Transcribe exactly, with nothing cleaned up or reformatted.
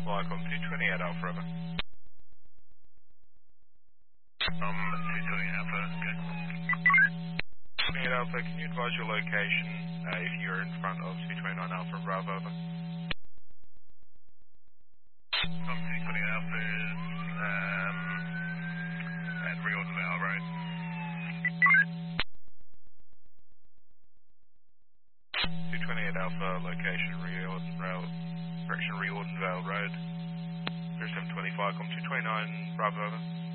Welcome to twenty-eight Alpha River. Um, two twenty-eight Alpha, okay. twenty-eight Alpha, can you advise your location uh, if you're in front of two twenty-nine Alpha Bravo? Over? Um, two twenty-eight Alpha is, um, at Riordan Vale Road. two twenty-eight Alpha, location Riordan Vale, direction Riordan Vale Road. zero seven twenty-five, come two twenty-nine Bravo. Over.